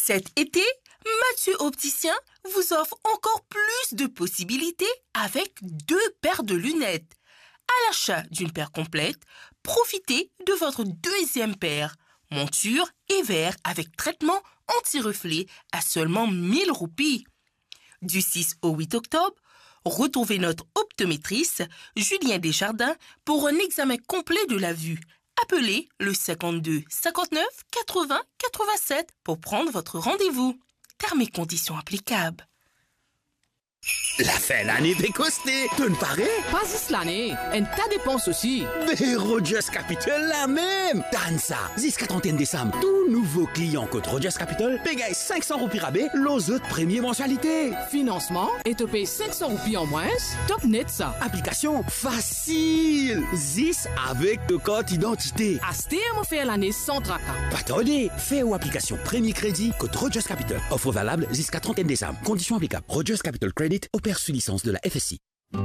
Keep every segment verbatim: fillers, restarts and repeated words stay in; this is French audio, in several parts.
Cet été, Mathieu Opticien vous offre encore plus de possibilités avec deux paires de lunettes. À l'achat d'une paire complète, profitez de votre deuxième paire, monture et verre avec traitement anti-reflet à seulement mille roupies. Du six au huit octobre, retrouvez notre optométriste Julien Desjardins pour un examen complet de la vue. Appelez le cinquante-deux cinquante-neuf quatre-vingts quatre-vingt-sept pour prendre votre rendez-vous. Termes et conditions applicables. La fin de l'année est costée, tu ne parais? Pas juste l'année, un tas de dépenses aussi. Mais Rogers Capital la même. Dans ça, jusqu'à trente et un décembre, tout nouveau client code Rogers Capital paye cinq cents roupies rabais, les autres premières mensualités. Financement et te paye cinq cents roupies en moins, top net ça. Application facile, zis avec le code identité. Acheter à me faire l'année sans tracas. Pas tarder, fais ou application premier crédit code Rogers Capital. Offre valable jusqu'à trente et un décembre. Conditions applicables. Rogers Capital Credit opère sous licence de la F S I.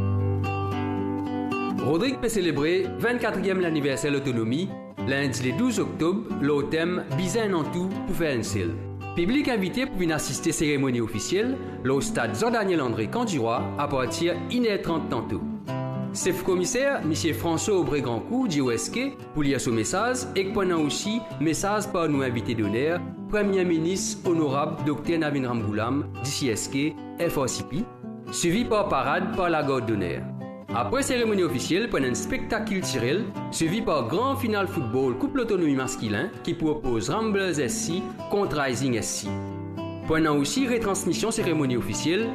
Rodrigue peut célébrer vingt-quatrième anniversaire de l'autonomie, lundi le douze octobre, le thème Bizin en tout pour faire un seul. Public invité pour venir assister à la cérémonie officielle, au stade Jean-Daniel André Candiroy à partir de une heure trente tantôt. Chef commissaire, M. François Aubray-Grandcourt, dit O S K, pour lire ce message et pendant aussi message par nous invités d'honneur, Premier ministre honorable Dr Navin Ramgoolam, D C S K, F R C P, suivi par parade par la garde d'honneur. Après cérémonie officielle, pendant un spectacle culturel, suivi par grand final football Coupe l'autonomie masculin qui propose Ramblers S C contre Rising S C. Pendant aussi retransmission cérémonie officielle,